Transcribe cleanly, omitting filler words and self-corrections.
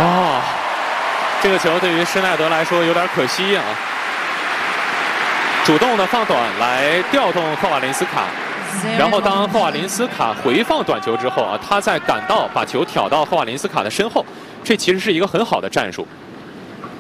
哦，这个球对于施耐德来说有点可惜啊。主动的放短来调动霍瓦林斯卡，然后当霍瓦林斯卡回放短球之后啊，他再赶到把球挑到霍瓦林斯卡的身后，这其实是一个很好的战术。